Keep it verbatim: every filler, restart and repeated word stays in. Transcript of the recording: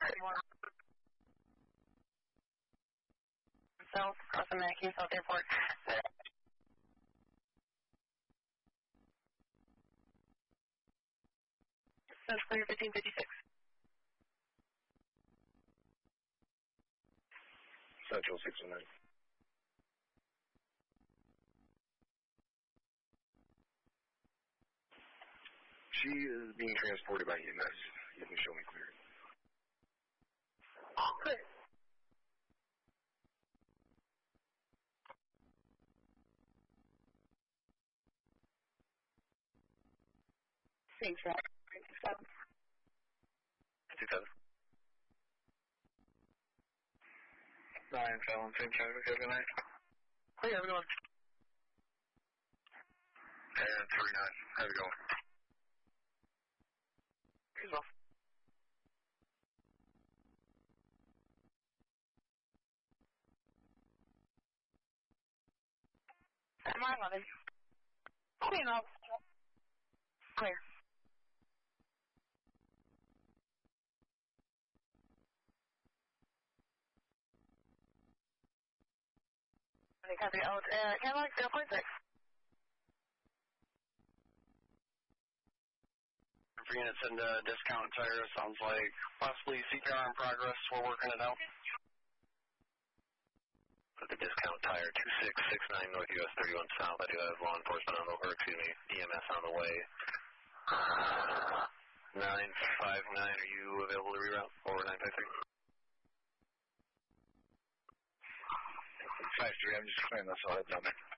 South, across the Mackey, South Airport. That's clear, fifteen fifty-six. Central six one nine. She is being transported by E M S. You can show me clear. Clear. Thanks, Rob. Seven. fifty-seven. Nine, seven, same traffic, good night. Clear, have a good one. And three nine, how you going? Here's off. M R eleven. Clear off. Clear. Okay, copy out. Uh, Cadillac zero point six. For units and uh, discount tire, sounds like possibly C P R in progress. We're working it out. With the discount tire, two six six nine North U S thirty-one South. I do have law enforcement on the, or excuse me, E M S on the way. nine five nine, are you available to reroute? Or nine five three? five three, I'm just clearing this all heads on there.